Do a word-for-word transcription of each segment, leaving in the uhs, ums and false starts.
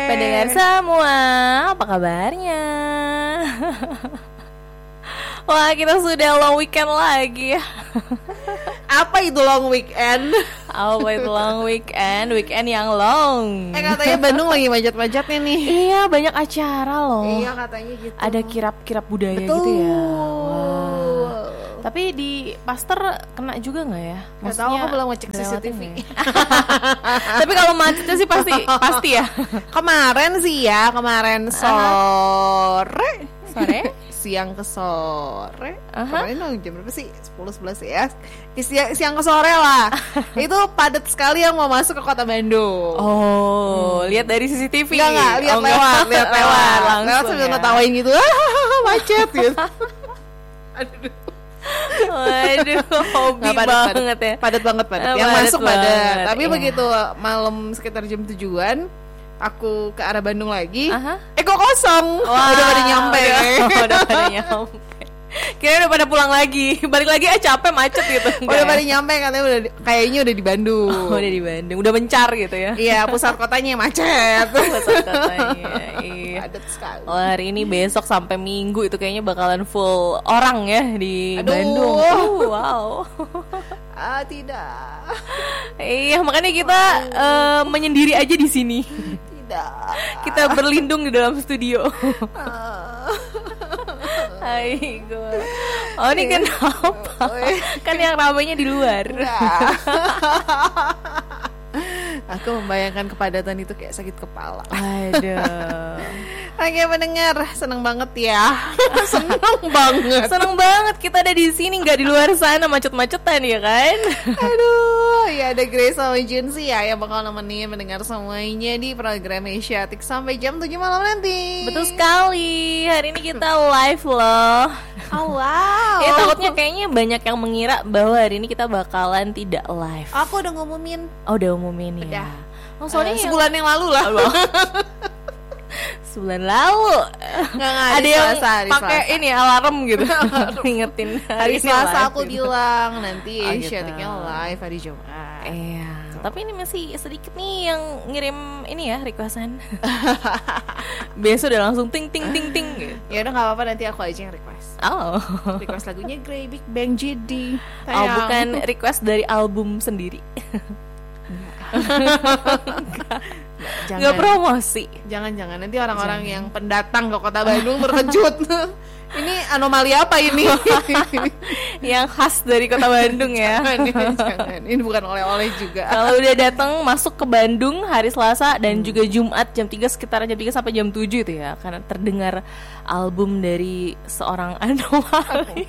Pendengar semua, apa kabarnya? Wah, kita sudah long weekend lagi ya. Apa itu long weekend? Apa itu long weekend? Weekend yang long. Eh katanya Bandung lagi macet-macetnya nih. Iya, banyak acara loh. Iya katanya gitu. Ada kirap-kirap budaya. Betul. Gitu ya. Wow. Tapi di Pasteur kena juga nggak ya? Nggak tahu, aku belum ngecek C C T V. Tapi kalau macetnya sih pasti pasti ya. Kemarin sih ya, kemarin sore. Sore? Siang ke sore. Uh-huh. Kemarin dong jam berapa sih? sepuluh sebelas ya. Siang, siang ke sore lah. Itu padat sekali yang mau masuk ke Kota Bandung. Oh, hmm. Lihat dari C C T V. Enggak, enggak, lihat oh, lewat, lihat lewat. Langsung lewat sambil ya. ngetawain gitu. Macet gitu. Aduh. Waduh, hobi Nggak, padat, banget padat. ya. Padat banget, padat. Ah, Yang padat masuk banget, padat. Tapi iya. begitu malam sekitar jam tujuan, aku ke arah Bandung lagi. Aha. Eh kok kosong? Wah, udah pada nyampe. Udah, udah pada nyampe. Kira udah pada pulang lagi. Balik lagi ah capek macet gitu. Udah pada nyampe katanya udah di- kayaknya udah di Bandung. Oh, udah di Bandung. Udah mencar gitu ya. Iya, pusat kotanya macet. Pusat katanya. Iya. Padat sekali. Oh, hari ini besok sampai Minggu itu kayaknya bakalan full orang ya di Aduh. Bandung. Uh, wow. Ah, tidak. Iya, makanya kita eh, menyendiri aja di sini. Tidak. Kita berlindung di dalam studio. Ah. Hai, gue. Oh, ini kenapa? Kan yang ramainya di luar. Nah. Aku membayangkan kepadatan itu kayak sakit kepala. Aduh. Oke pendengar, seneng banget ya. Seneng banget. Seneng banget kita ada di sini, nggak di luar sana macet-macetan ya kan? Aduh, ya ada Grace sama Junsi ya yang bakal nemenin mendengar semuanya di program Asiatic sampai jam tujuh malam nanti. Betul sekali. Hari ini kita live loh. Oh wow. Ya takutnya kayaknya banyak yang mengira bahwa hari ini kita bakalan tidak live. Aku udah ngumumin. Oh, udah umumin ya. Udah. Oh, soalnya Uh, yang- sebulan yang lalu lah. Sebulan lalu. Nggak, nggak, Ada hari yang Selasa, hari pakai Selasa. ini alarm gitu. Ngingetin Hari ini Selasa live aku gitu. bilang nanti Oh, gitu. Asiaticnya live hari Jumat. Iya, tapi ini masih sedikit nih yang ngirim ini ya requestan. Biasa udah langsung ting ting ting ting gitu. Ya udah nggak apa-apa, nanti aku aja yang request. Oh. Request lagunya Grey Big Bang J D. Oh, bukan request dari album sendiri. Jangan. Nggak promosi. Jangan-jangan nanti orang-orang yang pendatang ke Kota Bandung terkejut. Ini anomali apa ini? Yang khas dari kota Bandung ya. Jangan, jangan. Ini bukan oleh-oleh juga. Kalau udah datang masuk ke Bandung hari Selasa dan juga Jumat jam tiga, sekitar jam tiga sampai jam tujuh itu ya, karena terdengar album dari seorang anomali.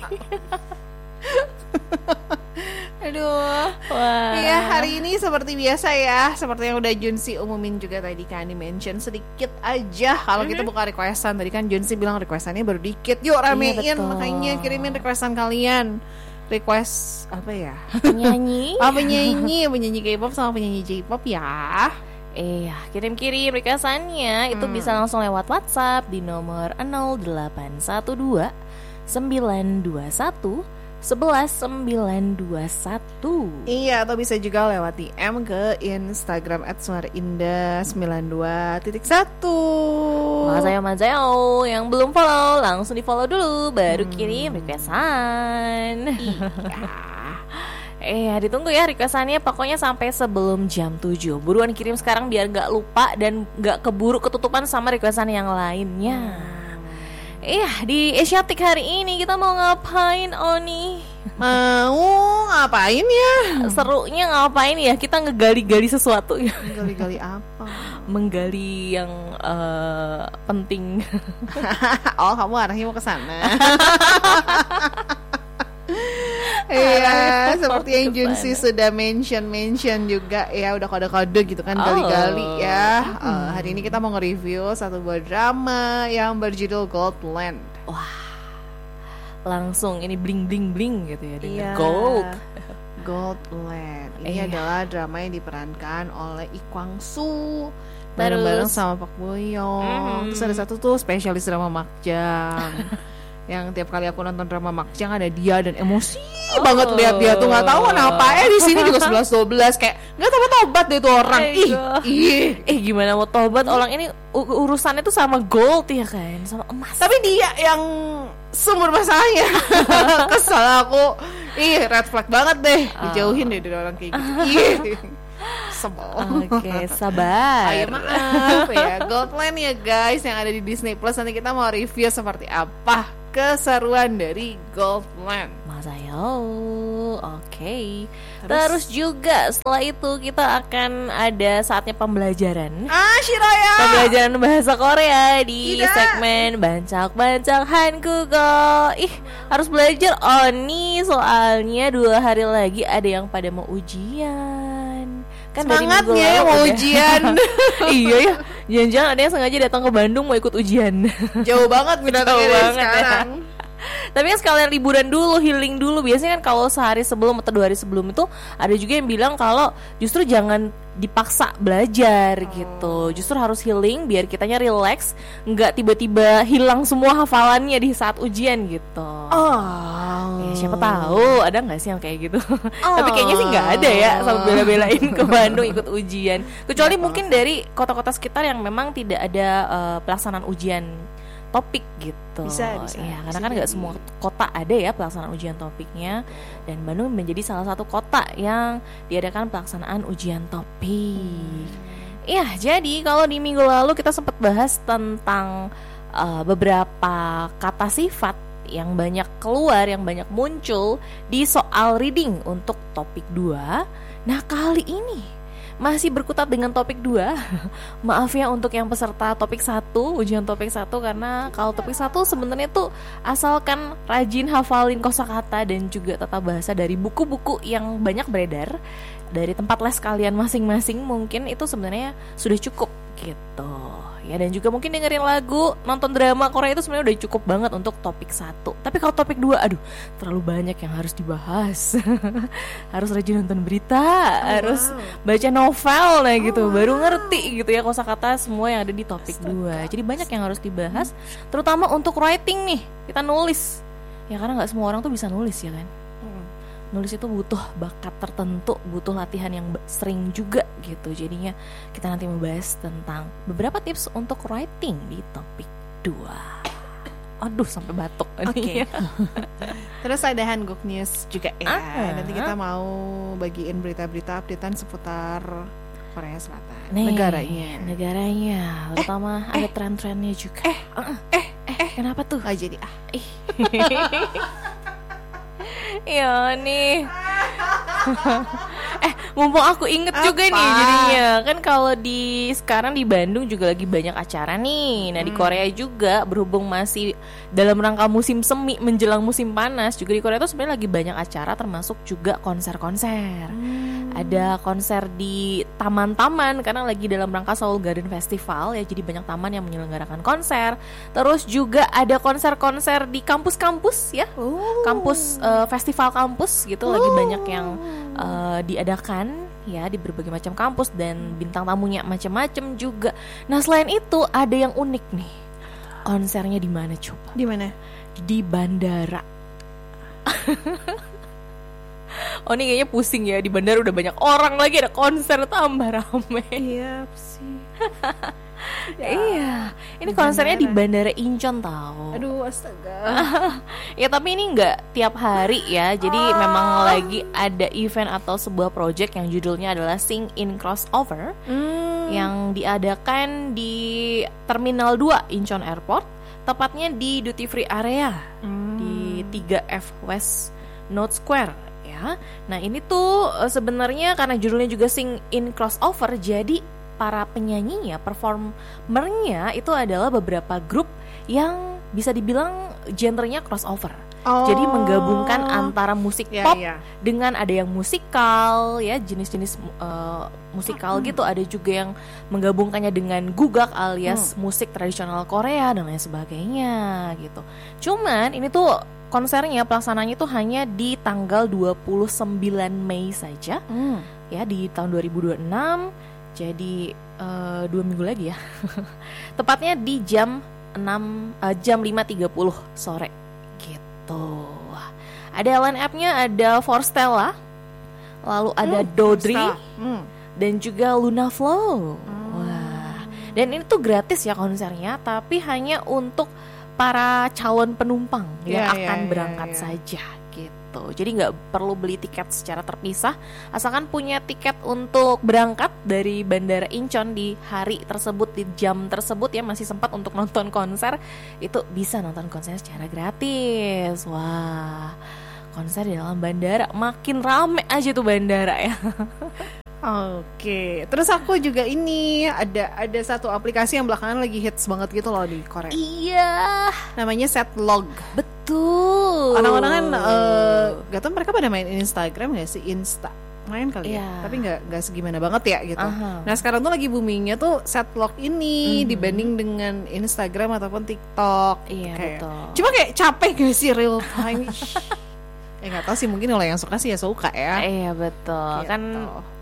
Aduh. Wah. Iya, hari ini seperti biasa ya, seperti yang udah Junsi umumin juga tadi kan, di mention sedikit aja kalau kita buka requestan. Tadi kan Junsi bilang requestannya baru dikit. Yuk ramein, Iya, betul. makanya kirimin requestan kalian. Request apa ya? Penyanyi. Oh, penyanyi, penyanyi K-pop sama penyanyi J-pop ya. Iya, kirim-kirim requestannya itu Hmm. bisa langsung lewat WhatsApp di nomor nol delapan satu dua sembilan dua satu sebelas sembilan dua satu. Iya, atau bisa juga lewat D M ke Instagram at suaraindah sembilan dua titik satu. Mazayo Mazayo, yang belum follow langsung di follow dulu baru Hmm. kirim requestan. Iya. Eh, ditunggu ya requestannya pokoknya sampai sebelum jam tujuh. Buruan kirim sekarang biar gak lupa dan gak keburu ketutupan sama requestan yang lainnya. Iya, di Asiatic hari ini kita mau ngapain, Oni? Mau ngapain ya? Serunya ngapain ya? Kita ngegali-gali sesuatu ya. Gali-gali apa? Menggali yang eh, penting. Oh, kamu arahnya mau ke sana. Iya, seperti yang Junsi sudah mention-mention juga ya, udah kode-kode gitu kan, Oh. gali-gali ya. Eh, hari ini kita mau nge-review satu buah drama yang berjudul Goldland. Langsung ini bling bling bling gitu ya dengan Iya. gold. Goldland. Ini Iya. adalah drama yang diperankan oleh Lee Kwang Soo Terus? bareng-bareng sama Park Bo Young. Mhm. Terus ada satu tuh spesialis drama Makjang. yang tiap kali aku nonton drama Makjang ada dia dan emosi Oh. banget lihat dia tuh nggak tahu kenapa eh di sini juga sebelas dua belas kayak nggak tahu tobat deh tuh orang ih Aigoo. ih Eh gimana mau tobat, orang ini u- urusannya tuh sama gold ya kan, sama emas. tapi dia yang sumber masalahnya kesal aku ih red flag banget deh dijauhin deh dari orang kayak gitu ih sebel. Oke, sabar. Ayo maaf ya Goldland ya guys yang ada di Disney Plus, nanti kita mau review seperti apa keseruan dari Goldland. Masa yo, oke. Terus juga setelah itu kita akan ada saatnya pembelajaran. Ah Shiraya Pembelajaran bahasa Korea di Tidak. segmen Bancak-Bancak Hankugo. Ih, harus belajar. Oh nih, soalnya dua hari lagi ada yang pada mau ujian. Kan dari minggu semangatnya lalu mau udah- ujian. Iya ya, jangan-jangan ada yang sengaja datang ke Bandung mau ikut ujian. Jauh banget minta Jauh banget ya. sekarang. Tapi kan sekalian liburan dulu, healing dulu. Biasanya kan kalau sehari sebelum atau dua hari sebelum itu ada juga yang bilang kalau justru jangan dipaksa belajar gitu. Justru harus healing biar kitanya relax, nggak tiba-tiba hilang semua hafalannya di saat ujian gitu. Oh. Ya, siapa tahu ada nggak sih yang kayak gitu. Tapi kayaknya sih nggak ada ya, sampai bela-belain ke Bandung ikut ujian. Kecuali mungkin dari kota-kota sekitar yang memang tidak ada eh, pelaksanaan ujian topik gitu. Bisa, bisa, Ya, karena bisa kan nggak jadi. semua kota ada ya pelaksanaan ujian topiknya, dan Bandung menjadi salah satu kota yang diadakan pelaksanaan ujian topik. Iya, jadi kalau di minggu lalu kita sempat bahas tentang uh, beberapa kata sifat yang banyak keluar, yang banyak muncul di soal reading untuk topik dua. Nah, kali ini masih berkutat dengan topik dua. Maaf ya untuk yang peserta topik satu, ujian topik satu, karena kalau topik satu sebenarnya tuh asalkan rajin hafalin kosakata dan juga tata bahasa dari buku-buku yang banyak beredar dari tempat les kalian masing-masing, mungkin itu sebenarnya sudah cukup gitu. Ya, dan juga mungkin dengerin lagu, nonton drama Korea itu sebenarnya udah cukup banget untuk topik satu. Tapi kalau topik dua, aduh, terlalu banyak yang harus dibahas. Harus rajin nonton berita, harus baca novel, nah gitu, baru ngerti gitu ya kosakata semua yang ada di topik dua. Jadi banyak yang harus dibahas, terutama untuk writing nih, kita nulis. Ya karena nggak semua orang tuh bisa nulis ya kan. Nulis itu butuh bakat tertentu, butuh latihan yang ba- sering juga gitu. Jadinya kita nanti membahas tentang beberapa tips untuk writing di topik dua. Aduh, sampai batuk. Oke. Terus ada Hanguk News juga ya. Ah. Nanti kita mau bagiin berita-berita updatean seputar Korea Selatan. Nih, Negaranya. Negaranya, terutama ada tren-trennya juga. Eh, eh, eh, kenapa tuh? Gak jadi ah. Iya nih. Eh, mumpung aku inget juga Apa? nih jadinya. Kan kalau di sekarang di Bandung juga lagi banyak acara nih. Nah, di Korea juga berhubung masih dalam rangka musim semi menjelang musim panas, juga di Korea itu sebenarnya lagi banyak acara termasuk juga konser-konser. Ada konser di taman-taman karena lagi dalam rangka Seoul Garden Festival ya, jadi banyak taman yang menyelenggarakan konser. Terus juga ada konser-konser di kampus-kampus ya. Oh. Kampus eh, festival kampus gitu lagi banyak yang eh, diadakan ya di berbagai macam kampus dan bintang tamunya macam-macam juga. Nah, selain itu ada yang unik nih. Konsernya di mana coba? Di mana? Di bandara. Oh, ini kayaknya pusing ya, di bandara udah banyak orang lagi, ada konser tambah rame. Iya sih. Iya, ini konsernya di Bandara Incheon tahu. Aduh, astaga. Ya tapi ini nggak tiap hari ya. Jadi memang lagi ada event atau sebuah project yang judulnya adalah Sing in Crossover, Hmm. yang diadakan di Terminal dua Incheon Airport, tepatnya di duty free area di tiga F West North Square ya. Nah, ini tuh eh, sebenarnya karena judulnya juga Sing in Crossover, jadi para penyanyinya, performernya itu adalah beberapa grup yang bisa dibilang genrenya crossover. Oh. Jadi menggabungkan antara musik Ya, pop ya. dengan ada yang musikal ya, jenis-jenis uh, musikal gitu. Ada juga yang menggabungkannya dengan gugak alias musik tradisional Korea dan lain sebagainya gitu. Cuman ini tuh konsernya pelaksananya itu hanya di tanggal dua puluh sembilan Mei saja Hmm. ya, di tahun dua ribu dua puluh enam. Jadi uh, dua minggu lagi ya. Tepatnya di jam enam uh, jam lima tiga puluh sore gitu. Ada line up-nya, ada Forstella, lalu ada Hmm, Dodri, Forstella. Hmm. dan juga Luna Flow. Wah. Dan ini tuh gratis ya konsernya, tapi hanya untuk para calon penumpang yang Ya, akan ya, ya, berangkat ya. saja gitu. Jadi nggak perlu beli tiket secara terpisah, asalkan punya tiket untuk berangkat dari Bandara Incheon di hari tersebut, di jam tersebut ya, masih sempat untuk nonton konser, itu bisa nonton konser secara gratis. Wah, konser di dalam bandara, makin rame aja tuh bandara ya. Oke, terus aku juga ini ada ada satu aplikasi yang belakangan lagi hits banget gitu loh di Korea. Iya, Namanya Setlog. betul. Orang-orang kan eh, gak tau mereka pada main Instagram gak sih? Insta main kali ya, Iya. tapi nggak nggak segimana banget ya gitu. Aha. Nah sekarang tuh lagi boomingnya tuh Setlog ini Mhm. dibanding dengan Instagram ataupun TikTok. Iya, Kayak- betul. Cuma kayak capek gak sih real time? Ya nggak tahu sih, mungkin kalau yang suka sih ya suka ya. Iya betul. Gitu. Kan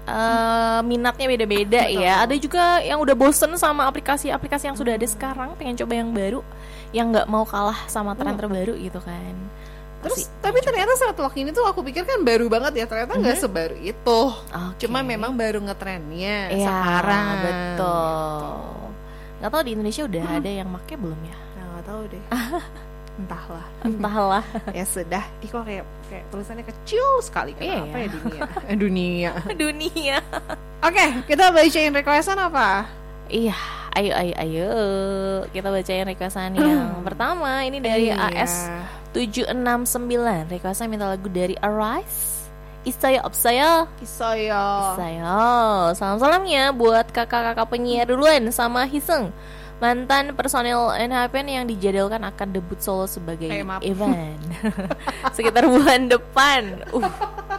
eh, minatnya beda-beda ya. Ada juga yang udah bosen sama aplikasi-aplikasi yang sudah ada sekarang, pengen coba yang baru, yang nggak mau kalah sama tren Hmm. terbaru gitu kan. Terus Pasti tapi ternyata Setlog ini tuh aku pikir kan baru banget ya, ternyata nggak sebaru itu. Oke. Cuma memang baru ngetrennya Iya, sekarang. betul. Nggak tahu di Indonesia udah ada yang make belum ya? Nah, nggak tahu deh. Entahlah. Entahlah. Ya sudah. Ih kok kayak kayak tulisannya kecil sekali kan? Iya, Apa ya. ya dunia? Eh, dunia. Dunia. Oke, kita bacain requestan apa? Iya, ayo ayo ayo. Kita bacain requestan yang pertama. Ini dari Iya. A S tujuh enam sembilan. Requestan minta lagu dari Arise. Isaya Opsaya. Kisaya. Saya salam-salamnya buat kakak-kakak penyiar duluan sama Hiseng, mantan personel N H P N yang dijadwalkan akan debut solo sebagai Eh, maaf. Evan sekitar bulan depan. Uh.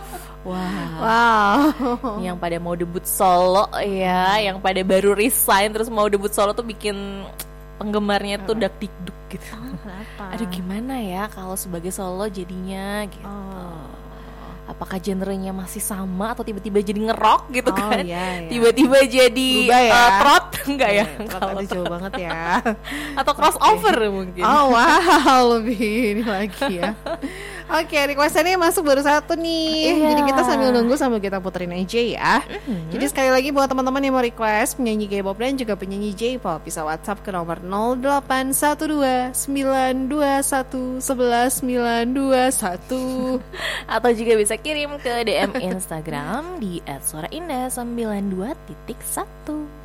Wah. Wow. Yang pada mau debut solo ya, yang pada baru resign terus mau debut solo tuh bikin penggemarnya tuh dak dikduk gitu. Kenapa? Aduh gimana ya kalau sebagai solo jadinya gitu. Oh. Apakah genrenya masih sama atau tiba-tiba jadi ngerok gitu Oh, kan? iya, iya. Tiba-tiba jadi Berubah ya? uh, trot enggak ya? Eh, Kalau ternyata jauh banget ya. atau crossover mungkin. Oh wow, lebih ini lagi ya. Oke, requestannya masuk baru satu nih. Iya. Jadi kita sambil nunggu sambil kita puterin aja ya. Jadi sekali lagi buat teman-teman yang mau request penyanyi K-pop dan juga penyanyi J-pop, bisa WhatsApp ke nomor nol delapan satu dua sembilan dua satu satu satu sembilan dua satu. Atau juga bisa kirim ke D M Instagram di et suara indah sembilan dua titik satu.